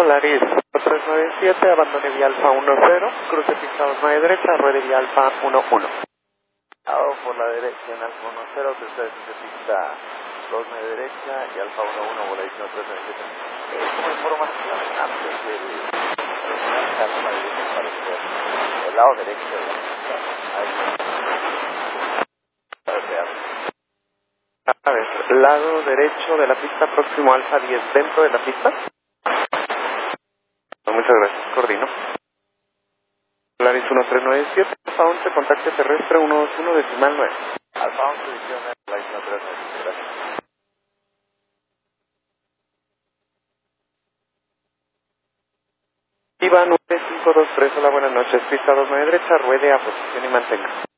Polaris 397, abandone vía Alfa 10, cruce pista 29 derecha, ruede vía Alfa 11. Por la derecha en Alfa 10, que ustedes de pista 29 derecha y Alfa 11, Polaris 397. Como información antes del el lado derecho de la pista. A ver, lado derecho de la pista, próximo Alfa 10, dentro de la pista. Muchas gracias, coordino. Polaris 1397, Alfa 11, contacto terrestre 121 decimal 9. Alfa 11, división Polaris 1397, gracias. IVA 9523, hola, buenas noches, pista 29 derecha, ruede a posición y mantenga.